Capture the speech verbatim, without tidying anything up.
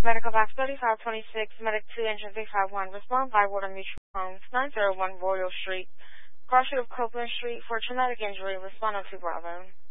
Medical box thirty-five twenty-six, Medic two, Engine three five one. Respond by Water Mutual Homes, nine oh one Royal Street, cross street of Copeland Street for traumatic injury. Respond on two Bravo.